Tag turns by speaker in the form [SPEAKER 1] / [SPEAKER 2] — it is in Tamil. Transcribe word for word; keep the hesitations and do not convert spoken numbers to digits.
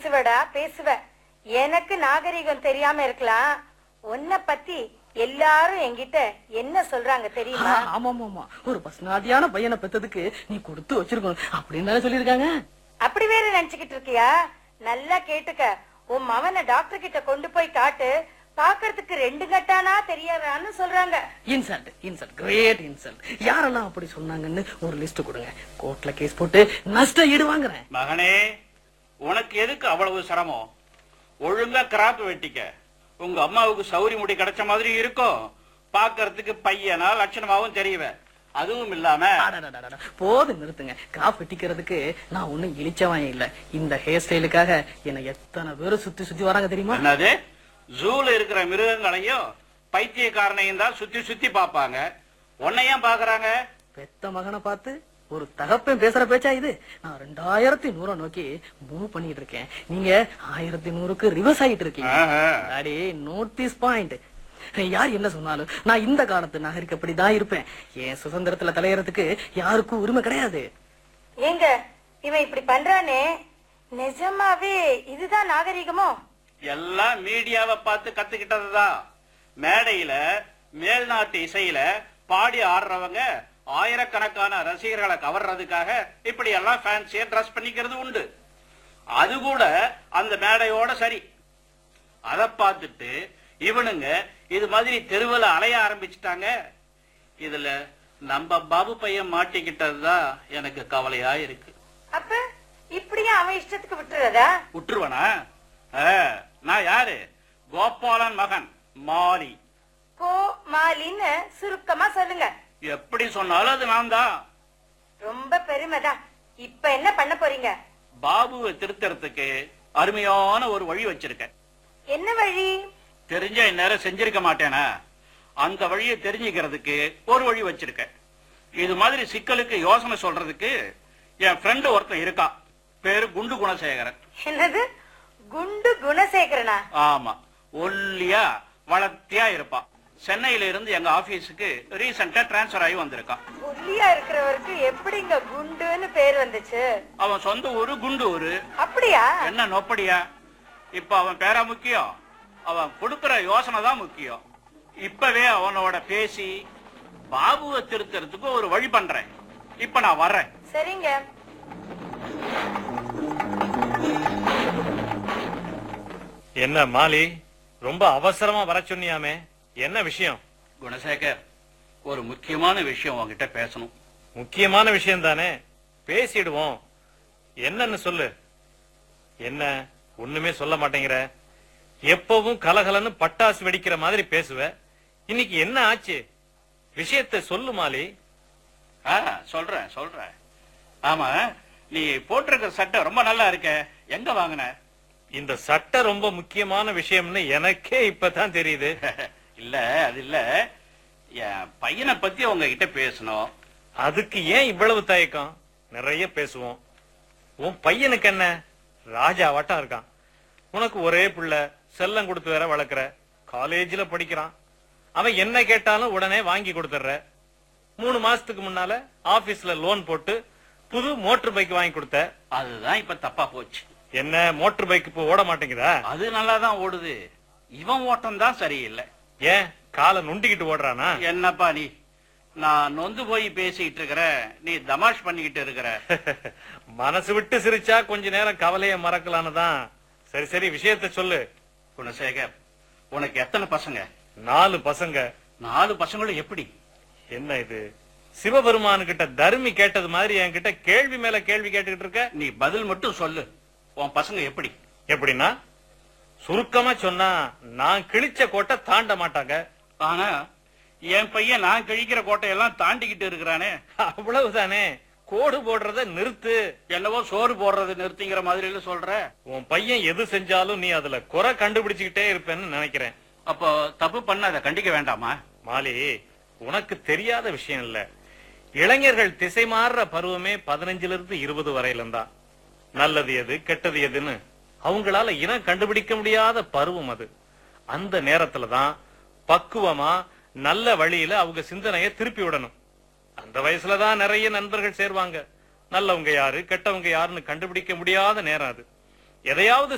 [SPEAKER 1] பேசுவடா பேசுவ. எனக்கு நாகரிகம் தெரியாம இருக்கலாம், உன்னை பத்தி எல்லாரும் என்கிட்ட என்ன சொல்றாங்க தெரியுமா?
[SPEAKER 2] ஆமா ஆமா, ஒரு பசுநாதியான பையனை பெத்ததுக்கு நீ கொடுத்து வச்சிருக்கணும் அப்படின்னு சொல்லிருக்காங்க.
[SPEAKER 1] அப்படி வேற நினைச்சுக்கிட்டு இருக்கியா? நல்லா கேட்டுக்க, உன் மவனை டாக்டர் கிட்ட கொண்டு போய் காட்டு, பாக்குறதுக்கு ரெண்டு கட்டானா தெரியாதான்னு சொல்றாங்க.
[SPEAKER 2] Insult insult great insult. யாரெல்லாம் அப்படி சொன்னாங்கன்னு ஒரு லிஸ்ட் கொடுங்க, கோர்ட்ல கேஸ் போட்டு நஷ்ட ஈடு வாங்குறேன்.
[SPEAKER 3] மகனே, உனக்கு எதுக்கு அவ்வளவு சிரமம்? ஒழுங்கா கிராப் வெட்டிக்க, உங்க அம்மாவுக்கு சௌரி முடி கிடைச்ச மாதிரி இருக்கும், பாக்குறதுக்கு பையனா லட்சணமாவும் தெரியவ. அதுவும் இல்லாம
[SPEAKER 2] போது நிறுத்துங்க. கிராப் வெட்டிக்கிறதுக்கு நான் ஒண்ணும் இழிச்சவன் இல்ல. இந்த ஹேர் ஸ்டைலுக்காக என்ன எத்தனை பேரும் சுத்தி சுத்தி வராங்க தெரியுமா?
[SPEAKER 3] என்னது, ஜூல இருக்கிற மிருகங்களையும் பைத்தியக்காரனையும் தான் சுத்தி சுத்தி பாப்பாங்க, உன்னையும் பாக்குறாங்க.
[SPEAKER 2] பெத்த மகனை பார்த்து ஒரு தகப்பன் பேசுற பேச்சா இது? நான் ரெண்டாயிரத்தி நூற நோக்கி மூவ் பண்ணிட்டு இருக்கேன், நீங்க ஆயிரத்தி நூறுக்கு ரிவர்ஸ் ஆகிட்டு இருக்கீங்க. Daddy, notice point. யார் என்ன சொன்னாலும் நான் இந்த காலத்து நாகரிகப்படிதான் இருப்பேன். என் சுதந்திரத்துல தலையறதுக்கு யாருக்கும் உரிமை கிடையாது.
[SPEAKER 1] ஏங்க, இவன் இப்படி பண்றானே, நிஜமாவே இதுதான் நாகரிகமோ?
[SPEAKER 3] எல்லாம் மீடியாவை பார்த்து கத்துக்கிட்டதுதான். மேடையில மேல்நாட்டு இசையில பாடி ஆடுறவங்க ஆயிரக்கணக்கான ரசிகர்களை கவர்றதுக்காக இப்படி எல்லாம் ஃபேன்சியா ட்ரெஸ் பண்ணிக்கிறது உண்டு. அது கூட அந்த மேடையோட சரி. அத பார்த்துட்டு இவனுங்க இது மாதிரி தெருவில் அலைய ஆரம்பிச்சுட்டாங்க. இதுல நம்ம பாபு பையன் மாட்டிக்கிட்டதுதான் எனக்கு கவலையா இருக்கு.
[SPEAKER 1] அப்ப இப்படியே அவன் இஷ்டத்துக்கு விட்டுறதா?
[SPEAKER 3] விட்டுருவனா? நான் யாரு? கோபாலன் மகன் மாலி.
[SPEAKER 1] கோ மாலின்னு சுருக்கமா சொல்லுங்க.
[SPEAKER 3] எப்படி சொன்னாலும் அது நான் தான்.
[SPEAKER 1] ரொம்ப பெருமைதான். இப்ப என்ன பண்ண போறீங்க?
[SPEAKER 3] பாபுவை திருத்தறதுக்கு அருமையான ஒரு வழி வச்சிருக்கேன்.
[SPEAKER 1] என்ன வழி?
[SPEAKER 3] தெரிஞ்ச இந்நேரம் செஞ்சிருக்க மாட்டேனா? அந்த வழியை தெரிஞ்சுக்கிறதுக்கு ஒரு வழி வச்சிருக்கேன். இது மாதிரி சிக்கலுக்கு யோசனை சொல்றதுக்கு என் ஃப்ரெண்டு ஒருத்தன் இருக்கா, பேரு குண்டு குணசேகரன்.
[SPEAKER 1] என்னது, குண்டு குணசேகரனா?
[SPEAKER 3] ஆமா, ஒல்லியா வளர்த்தியா இருப்பான். சென்னையில இருந்து எங்க ஆபீஸுக்கு ரீசெண்டா டிரான்ஸ்பர் ஆகி வந்திருக்கான்.
[SPEAKER 1] ஒல்லியா இருக்கிறவருக்கு எப்படிங்க குண்டுன்னு பேர் வந்துச்சு?
[SPEAKER 3] அவன் சொந்த ஊரு குண்டூரு.
[SPEAKER 1] அப்படியா?
[SPEAKER 3] என்ன நொப்படியா? இப்ப அவன் பேரா முக்கியம், அவன் கொடுக்கிற யோசனை தான் முக்கியம். இப்பவே அவனோட பேசி பாபுவை திருத்தறதுக்கு ஒரு வழி பண்றேன். இப்ப நான் வர்றேன்.
[SPEAKER 1] சரிங்க.
[SPEAKER 4] என்ன மாலி, ரொம்ப அவசரமா வர சொன்னியாமே, என்ன விஷயம்?
[SPEAKER 3] குணசேகர், ஒரு முக்கியமான விஷயம் உங்ககிட்ட பேசணும்.
[SPEAKER 4] முக்கியமான விஷயம் தானே, பேசிடுவோம். என்னன்னு சொல்லு. என்ன ஒண்ணுமே சொல்ல மாட்டேங்கிற? எப்பவும் கலகலன்னு பட்டாசு வெடிக்கிற மாதிரி பேசுவ, இன்னைக்கு என்ன ஆச்சு? விஷயத்தை சொல்லு மாலி.
[SPEAKER 3] சொல்றேன் சொல்றேன். ஆமா, நீ போட்டிருக்க சட்டை ரொம்ப நல்லா இருக்க, எங்க வாங்கின?
[SPEAKER 4] இந்த சட்டை ரொம்ப முக்கியமான விஷயம்னு எனக்கே இப்பதான் தெரியுது.
[SPEAKER 3] இல்ல, அது இல்ல, என் பையனை பத்தி உங்ககிட்ட பேசணும்.
[SPEAKER 4] அதுக்கு ஏன் இவ்வளவு தயக்கம்? நிறைய பேசுவோம். உன் பையனுக்கு என்ன, ராஜாவாட்டம் இருக்கான். உனக்கு ஒரே பிள்ளை, செல்லம் கொடுத்து வேற வளர்க்கிற, காலேஜ்ல படிக்கிறான். அவன் என்ன கேட்டாலும் உடனே வாங்கி கொடுத்துற. மூணு மாசத்துக்கு முன்னால ஆபீஸ்ல லோன் போட்டு புது மோட்டர் பைக் வாங்கி கொடுத்த.
[SPEAKER 3] அதுதான் இப்ப தப்பா போச்சு.
[SPEAKER 4] என்ன, மோட்டர் பைக் இப்ப ஓட மாட்டேங்குதா?
[SPEAKER 3] அது நல்லாதான் ஓடுது, இவன் ஓட்டம் தான் சரியில்லை.
[SPEAKER 4] ஏன், காலை நுண்டிக்கிட்டு ஓடுறானா?
[SPEAKER 3] என்னப்பா நீ, நான் நொந்து போய் பேசிக்கிட்டு இருக்கிற, நீ தமாஷ் பண்ணிக்கிட்டு இருக்கிற.
[SPEAKER 4] மனசு விட்டு சிரிச்சா கொஞ்ச நேரம் கவலைய மறக்கலான்னு தான். சரி சரி, விஷயத்த சொல்லு.
[SPEAKER 3] குணசேகர், உனக்கு எத்தனை பசங்க?
[SPEAKER 4] நாலு பசங்க. நாலு
[SPEAKER 3] பசங்களும் எப்படி?
[SPEAKER 4] என்ன இது, சிவபெருமானு கிட்ட தர்மி கேட்டது மாதிரி என்கிட்ட கேள்வி மேல கேள்வி கேட்டுக்கிட்டு இருக்க?
[SPEAKER 3] நீ பதில் மட்டும் சொல்லு. உன் பசங்க எப்படி?
[SPEAKER 4] எப்படின்னா, சுருக்கமா சொன்னா நான் கிழிச்ச கோட்டை தாண்ட மாட்டாங்க.
[SPEAKER 3] ஆனா என் பையன் நான் கிழிக்கிற கோட்டையெல்லாம் தாண்டிக்கிட்டு இருக்கிறானே.
[SPEAKER 4] அவ்வளவுதானே, கோடு போடுறத நிறுத்து.
[SPEAKER 3] என்னவோ சோறு போடுறது நிறுத்திங்கிற மாதிரி சொல்ற.
[SPEAKER 4] உன் பையன் எது செஞ்சாலும் நீ அதுல குறை கண்டுபிடிச்சுக்கிட்டே இருப்பேன்னு நினைக்கிறேன்.
[SPEAKER 3] அப்போ தப்பு பண்ண அதை கண்டிக்க வேண்டாமா?
[SPEAKER 4] மாலி, உனக்கு தெரியாத விஷயம் இல்ல. இளைஞர்கள் திசை மாறுற பருவமே பதினஞ்சுல இருந்து இருபது வரையிலும் தான். நல்லது எது கெட்டது எதுன்னு அவங்களால இனம் கண்டுபிடிக்க முடியாத பருவம் அது. அந்த நேரத்துலதான் பக்குவமா நல்ல வழியில அவங்க சிந்தனைய திருப்பி விடணும். அந்த வயசுலதான் நிறைய நண்பர்கள் சேர்வாங்க. நல்லவங்க யாரு கெட்டவங்க யாருன்னு கண்டுபிடிக்க முடியாத நேரம் அது. எதையாவது